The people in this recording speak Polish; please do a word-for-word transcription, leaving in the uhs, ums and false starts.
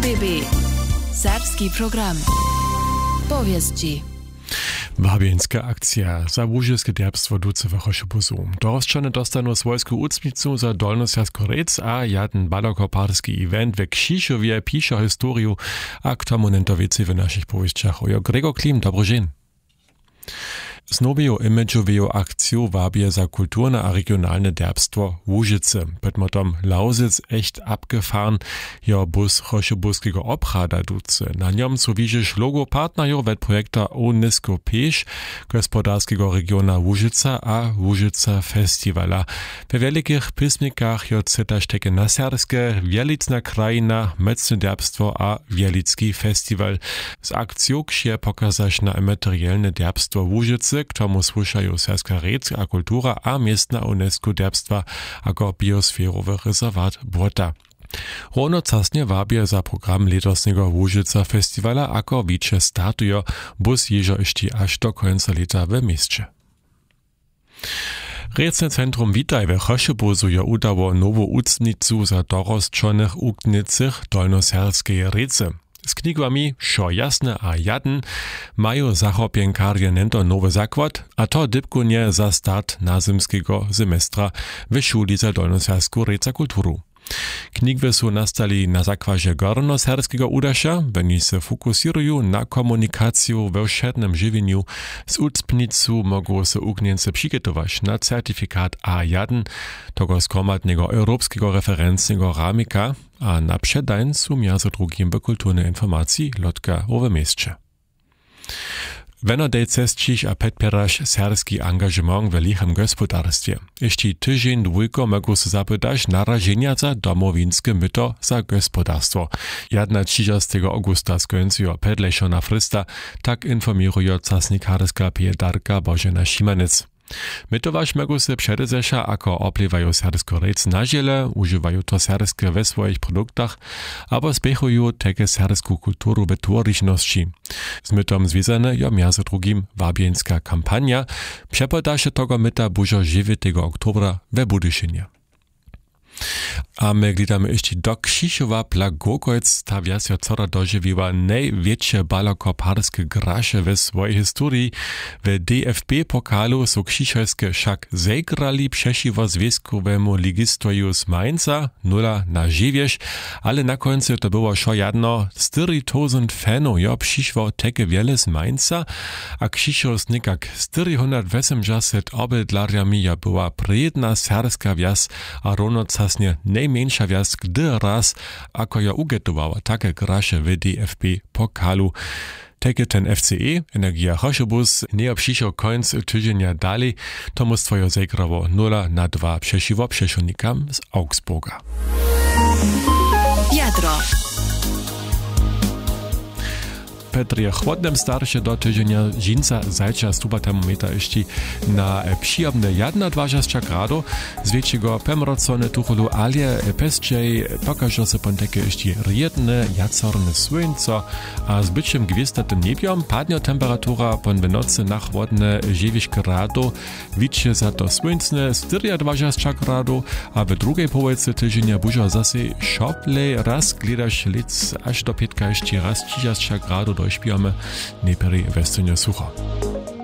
B B. Serbski program. Powieści. Wabieńska akcja za łužiskie derbstwo duce w Choszobuzu. Dorosczone dostaną swojską ucmicą za Dolnośląski rec, a jeden balokoparski event we Krzyżowie pisze historię, a k tomu nento wiece w naszych powieściach. Ojo Gregor Klim, dobry dzień. Z nową imidżową akcją wabie za kulturne a regionalne derbstwo Łužice. Pod motom Lausitz echt abgefahren, jo bus Choszobuskiego oprada duce. Na niom su widzisz logo partnerów wet projekta UNESCO Peš, gospodarskiego regiona Łužica a Łužica Festivala. We wielkich pismikach jo cytaš teke naserskie, wielicna krajina, mecne derbstwo a wielicki festival. Z akcją ksie pokazaš na materialne derbstwo Łužice, k tomu słušajú serska rec a kultura a miestna UNESCO derbstva ako biosférowy rezervat Błota. Rovnocasne wabie za program letosnego Łužica festivala ako wicze startujo, bus ježo ešte až do konca leta w mieście. Recne centrum Witaj we Choszobuzu jo udało nową ucnicu za dorosczonych uknicych dolnoserskeje rece. Z knigami Šo jasne a jadn mają zachopienkarje nento nowy zakład, a to dybkunie za start nazymskiego semestra w szuli za dolnosersku reca kulturu. Knigwy są nastali na zakładzie gornoserskiego udasza, oni se fokusirują na komunikację we wszednym żywieniu. Z ucpnicu mogą se uknience przygotować na certyfikat A jeden, tego skomatnego europejskiego referencnego ramika, a na przedań są między drugim w kulturnej informacji lotka w mieście. Weno dej cestčiš a podpieraš serski angažement w lichem gospodarstwie. Jeśli tydzień dwójko mogą se zapytać narażenia za domowinskie myto za gospodarstwo. trzynastego augusta skończyła pedlejszona frista, tak informuje casnikarska piedarka Bożena Šimanec. Mytować mogą se przedezesza, ako opliwają sersko rec na ziele, używają to serskie we swoich produktach, albo spiechują teke serską kulturu w twórczności. Z mytom związane jo między drugim wabieńska kampania, przepodasze tego myta bużo dziewiątego oktobra we Budyszynie. A my glidamy jeszcze do Krzyżowa Plagokojc, ta wiasja cora dożywiła największe balokoparskie grasze w swojej historii. W D F B pokalu są krzyżowskie wszak zagrali przeciwko związkowemu ligistoju z Mainza, nula na dziewięć, ale na końcu to było szo jedno, cztery tysiące fanów jo przyszło takie wiele z Mainza, a krzyżows nikak czterysta osiemdziesiąt obydlariami jo była prijedna serska wias, a rovnocasnie najmniejsza wias gdy raz, ako jo ugetowała takie grasze w D F B pokalu. Takie ten F C E, Energia Choszobuz, nie przyszło końc tydzienia dalej, to mnóstwo zagrało nula na dwa przeciwko przeciwnikom z Augsburga. Jadro. Petr chłodnym starsze do tydzienia dżinca zajcia stupa termometra jeszcze na przyjemne dwadzieścia jeden grado, z wieczego pemrocone tucholu alie pestczej pokaże się ponteke jeszcze riedne, jacorne słońce, a z byciem gwiezdnym niebiom padnie temperatura pon w nocy na chłodne dziewięć grado, wiecie za to słońce dwadzieścia cztery grado, a w drugiej połowie tydzienia bużo zase szoplej raz gledasz lic aż do piętnastu jeszcze raz trzydzieści grado do śpijamy, nie peri westynie sucho.